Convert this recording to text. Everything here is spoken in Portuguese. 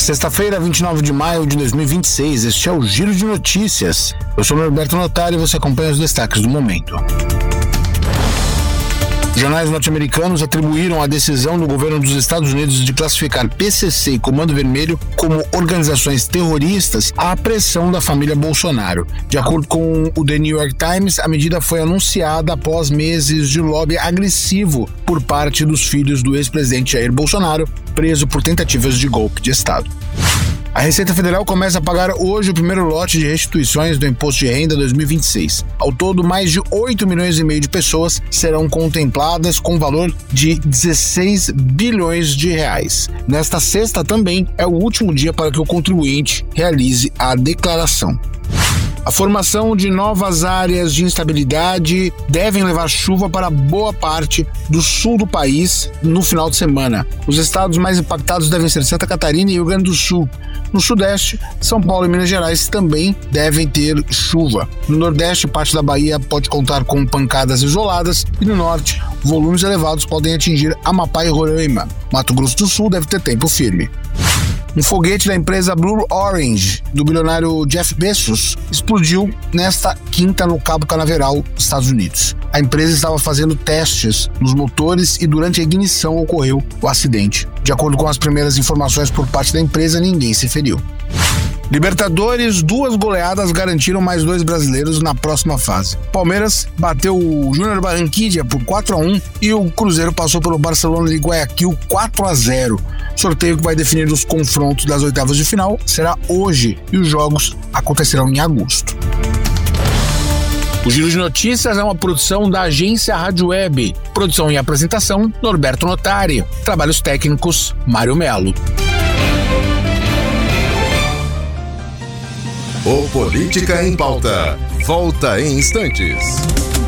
Sexta-feira, 29 de maio de 2026, este é o Giro de Notícias. Eu sou o Norberto Notari e você acompanha os destaques do momento. Jornais norte-americanos atribuíram a decisão do governo dos Estados Unidos de classificar PCC e Comando Vermelho como organizações terroristas à pressão da família Bolsonaro. De acordo com o The New York Times, a medida foi anunciada após meses de lobby agressivo por parte dos filhos do ex-presidente Jair Bolsonaro, preso por tentativas de golpe de Estado. A Receita Federal começa a pagar hoje o primeiro lote de restituições do Imposto de Renda 2026. Ao todo, mais de 8 milhões e meio de pessoas serão contempladas com valor de 16 bilhões de reais. Nesta sexta também é o último dia para que o contribuinte realize a declaração. A formação de novas áreas de instabilidade devem levar chuva para boa parte do sul do país no final de semana. Os estados mais impactados devem ser Santa Catarina e Rio Grande do Sul. No Sudeste, São Paulo e Minas Gerais também devem ter chuva. No Nordeste, parte da Bahia pode contar com pancadas isoladas e no Norte, volumes elevados podem atingir Amapá e Roraima. Mato Grosso do Sul deve ter tempo firme. Um foguete da empresa Blue Origin, do bilionário Jeff Bezos, explodiu nesta quinta no Cabo Canaveral, Estados Unidos. A empresa estava fazendo testes nos motores e durante a ignição ocorreu o acidente. De acordo com as primeiras informações por parte da empresa, ninguém se feriu. Libertadores, 2 goleadas garantiram mais 2 brasileiros na próxima fase. Palmeiras bateu o Júnior Barranquilla por 4-1 e o Cruzeiro passou pelo Barcelona de Guayaquil 4-0. Sorteio que vai definir os confrontos das oitavas de final será hoje e os jogos acontecerão em agosto. O Giro de Notícias é uma produção da agência Rádio Web. Produção e apresentação, Norberto Notari. Trabalhos técnicos, Mário Melo. O Política em Pauta. Volta em instantes.